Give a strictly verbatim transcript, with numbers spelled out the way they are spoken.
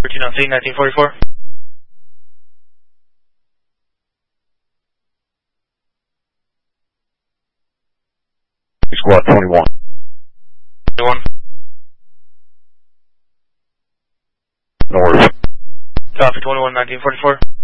thirteen on scene, nineteen forty-four. Squad twenty-one. twenty-one. North. Copy, twenty-one, nineteen forty-four.